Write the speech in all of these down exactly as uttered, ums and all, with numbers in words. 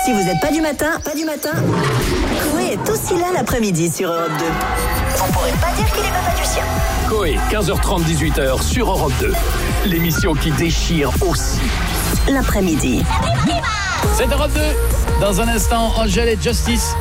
Si vous n'êtes pas du matin, pas du matin, Coé est aussi là l'après-midi sur Europe deux. On pourrait pas dire qu'il est papa du sien. Coé, quinze heures trente, dix-huit heures sur Europe deux. L'émission qui déchire aussi l'après-midi. C'est Europe deux. Dans un instant, Angel et Justice.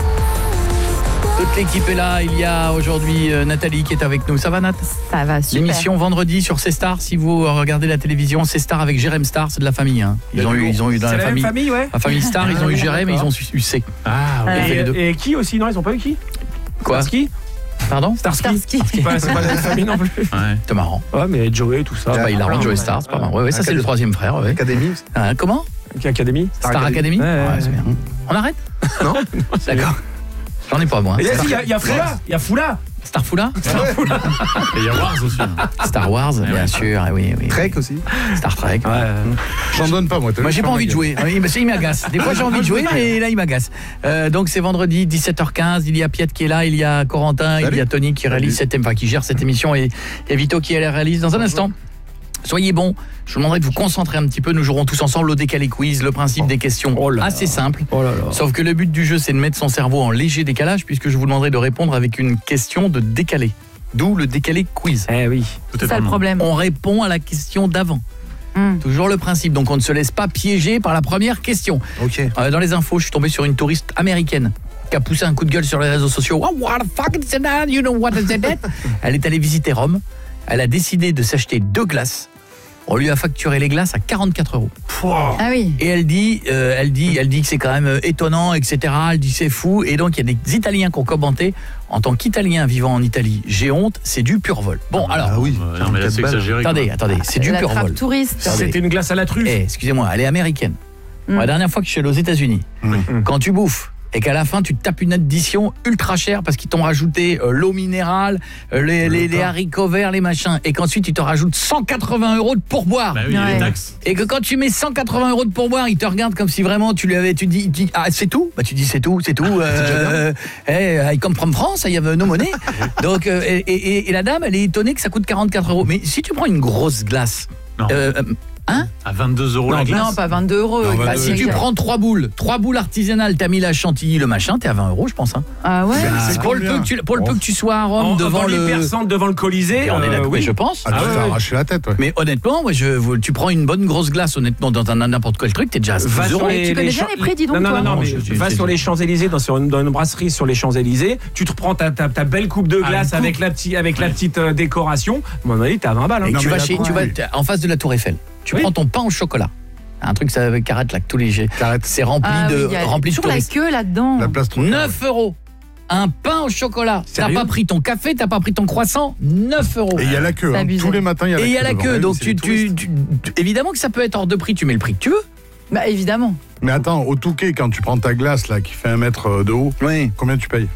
Toute l'équipe est là. Il y a aujourd'hui euh, Nathalie qui est avec nous. Ça va, Nat? Ça va, super. L'émission vendredi sur C Star. Si vous regardez la télévision, C Star avec Jérém Star, c'est de la famille. Hein. Ils ont eu, ils ont eu dans c'est la, la famille, même famille, ouais. la famille Star, ils ont eu Jérém, mais ils ont eu C. Ah, ouais. et, et qui aussi? Non, ils ont pas eu qui? Quoi? Starsky? Pardon? Starsky. Starsky. C'est pas, c'est pas la même famille non plus. Ouais, c'est marrant. Ouais, mais Joey, tout ça. Ah, bah, il a rendu Joey Star, c'est pas mal. Ouais, ouais, ça c'est le troisième frère. Ouais. Académie. Ah, comment? Académie. Star, Star Academy. Ouais, ouais, c'est bien. On arrête? Non. D'accord. J'en ai pas moi. Il y a, il y a, il y a Foula. Il y a Foula. Star Foula. Et il y a Wars aussi. Star Wars, bien ouais. sûr, oui, oui. Trek aussi. Star Trek. Ouais. J'en donne pas moi. Moi j'ai pas envie de jouer. Il, il m'agace. Des fois j'ai envie de jouer, mais là il m'agace. Euh, donc c'est vendredi dix-sept heures quinze. Il y a Piet qui est là, il y a Corentin, Salut. Il y a Tony qui réalise cette, enfin qui gère cette émission et, et Vito qui la réalise dans un instant. Soyez bons, je vous demanderai de vous concentrer un petit peu. Nous jouerons tous ensemble au décalé quiz, le principe des questions oh là assez simple. Oh là là. Sauf que le but du jeu, c'est de mettre son cerveau en léger décalage, puisque je vous demanderai de répondre avec une question de décalé. D'où le décalé quiz. Eh oui. C'est ça le problème. On répond à la question d'avant. Mm. Toujours le principe. Donc on ne se laisse pas piéger par la première question. Okay. Euh, dans les infos, je suis tombé sur une touriste américaine qui a poussé un coup de gueule sur les réseaux sociaux. Oh, what the fuck is that? You know what is that? Elle est allée visiter Rome. Elle a décidé de s'acheter deux glaces. On lui a facturé les glaces à quarante-quatre euros. Ah oui. Et elle dit, euh, elle dit, elle dit que c'est quand même étonnant, et cetera. Elle dit c'est fou. Et donc il y a des Italiens qui ont commenté. En tant qu'Italien vivant en Italie, j'ai honte, c'est du pur vol. Bon ah alors. Ah oui. Non, mais là, c'est exagéré. Attendez, quoi. attendez, c'est du la pur vol. Touriste. C'était une glace à la truffe. Eh, excusez-moi, elle est américaine. Mm. Bon, la dernière fois que je suis allé aux États-Unis, mm. quand tu bouffes et qu'à la fin tu te tapes une addition ultra chère parce qu'ils t'ont rajouté euh, l'eau minérale, euh, les, les, les haricots verts, les machins, et qu'ensuite ils te rajoutent cent quatre-vingts euros de pourboire. Bah oui, ouais. les taxes. Et que quand tu mets cent quatre-vingts euros de pourboire, ils te regardent comme si vraiment tu lui avais, tu dis, tu dis ah c'est tout, bah tu dis c'est tout, c'est tout. Euh, eh, I come from France, il y avait nos monnaies. Donc euh, et, et, et la dame, elle est étonnée que ça coûte quarante-quatre euros. Mais si tu prends une grosse glace, non. Euh, Hein? À vingt-deux euros non, la glace. Non, pas vingt-deux euros. Non, bah, si tu prends trois boules, trois boules artisanales, t'as mis la chantilly, le machin, t'es à vingt euros, je pense. Hein. Ah ouais. C'est pour, le peu, que tu, pour le peu que tu sois à Rome en, devant le l'hypercentre, devant le Colisée. On est d'accord, euh, oui. je pense. Ah, tu ah, ouais. arracher la tête, ouais. Mais honnêtement, moi, je, tu prends une bonne grosse glace, honnêtement, dans un n'importe quel truc, t'es déjà à va euros. Les, tu connais bien les prix, dis donc. Non, non, toi. non, non, mais je, je, va je, sur je, les Champs-Élysées, dans, sur une, dans une brasserie sur les Champs-Élysées, tu te prends ta, ta, ta belle coupe de glace ah, avec la petite, avec ouais. la petite euh, décoration. À mon avis, t'as vingt balles. Hein. Et non, tu vas chez, quoi, tu vas en face de la Tour Eiffel. Tu oui. prends ton pain au chocolat. Un truc ça avec carrette là que tous les jets. C'est rempli ah, de oui, rempli de toujours la queue là-dedans. La place neuf euros. Un pain au chocolat. T'as pas pris ton café, t'as pas pris ton croissant, neuf euros. Et il y a la queue, hein. Tous les matins il y a la queue. Et il y a la queue, donc tu, tu, tu, tu évidemment que ça peut être hors de prix, tu mets le prix que tu veux. Bah évidemment. Mais attends, au Touquet, quand tu prends ta glace là qui fait un mètre de haut, oui. Combien tu payes?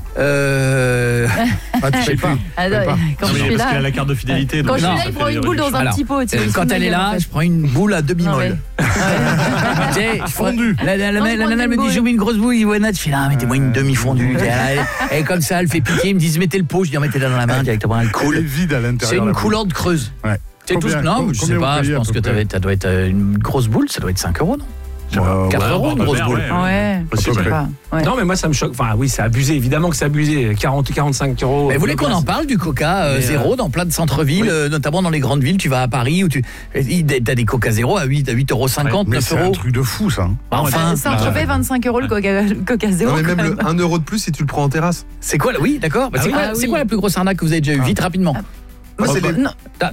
Euh... Ah, tu sais pas. Ah, non, pas. Quand non, je mais suis parce là, qu'elle a la carte de fidélité. Quand donc je suis non, là, il prend une boule dans un Alors, petit pot. Tu euh, quand elle est là, en fait. Je prends une boule à demi-molle. Ouais. Ouais. Fondue. La, la, la, la, la nana me dit, j'ai mis une grosse boule. Il je fais là, mettez-moi une demi-fondue. Et comme ça, elle fait piquer. Ils me disent, mettez le pot. Je dis, mettez-la dans la main directement. Elle coule. Elle est vide à l'intérieur. C'est une coulante creuse. Ouais. C'est tout. Non, je sais pas. Je pense que ça doit être une grosse boule. Ça doit être cinq euros, non? quatre euros une grosse boule. Ouais, je sais pas. Ouais. Non mais moi ça me choque. Enfin oui, c'est abusé, évidemment que c'est abusé. quarante quarante-cinq euros. Mais vous voulez qu'on en parle du Coca euh, zéro euh... dans plein de centres-villes, oui. euh, notamment dans les grandes villes, tu vas à Paris où tu t'as des Coca zéro à huit euros cinquante, ouais, neuf euros. C'est un truc de fou ça. Bah, enfin, c'est entre vingt-cinq euros le Coca, Coca zéro. Non, mais même, même le un euro de plus si tu le prends en terrasse. C'est quoi là? Oui, d'accord. Bah, ah, c'est oui. quoi, ah, oui. quoi la plus grosse arnaque que vous avez déjà eue? Vite, rapidement. Moi c'est les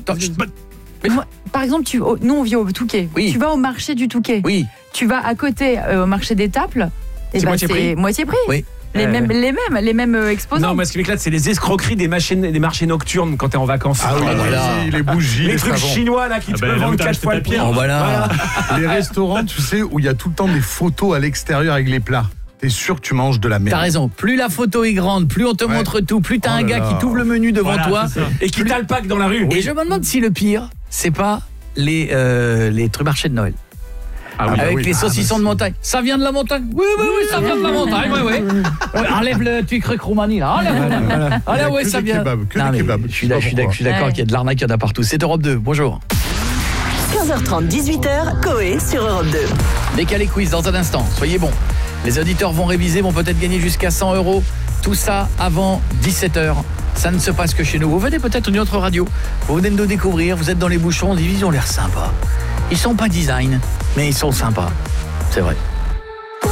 Moi, par exemple, tu, oh, nous on vit au Touquet. Oui. Tu vas au marché du Touquet. Oui. Tu vas à côté euh, au marché des Taples. C'est bah, moitié prix. Moitié prix. Oui. Les, euh... mêmes, les mêmes, les mêmes exposants. Non, moi ce qui m'éclate, c'est les escroqueries des marchés, des marchés nocturnes quand t'es en vacances. Ah oui, voilà. Les bougies, les, les trucs savons. chinois là qui ah te bah, vendent quatre fois le pire. Oh, voilà. Voilà. Les restaurants, tu sais, où il y a tout le temps des photos à l'extérieur avec les plats. T'es sûr que tu manges de la merde. T'as raison. Plus la photo est grande, plus on te ouais. montre tout, plus t'as oh un gars là. qui t'ouvre le menu devant voilà, toi et qui t'a le pack dans la rue. Et je me demande si le pire, c'est pas les euh, les trucs marchés de Noël. Ah oui, avec oui. les saucissons ah, de montagne. Ça vient de la montagne. Oui, oui, oui, ça vient de la montagne. Oui, oui. Ouais, enlève le truc Roumanie là. Enlève. Voilà. Ah là, ouais, ça vient. Kebabs, que non, des kebabs. Je suis d'accord, je suis d'accord qu'il y a de l'arnaque, il y en a partout. C'est Europe deux. Bonjour. quinze heures trente, dix-huit heures, Coé sur Europe deux. Décalé quiz dans un instant. Soyez bons. Les auditeurs vont réviser, vont peut-être gagner jusqu'à cent euros. Tout ça avant dix-sept heures. Ça ne se passe que chez nous. Vous venez peut-être d'une autre radio. Vous venez de nous découvrir. Vous êtes dans les bouchons. On dit, ils ont l'air sympas. Ils sont pas design, mais ils sont sympas. C'est vrai.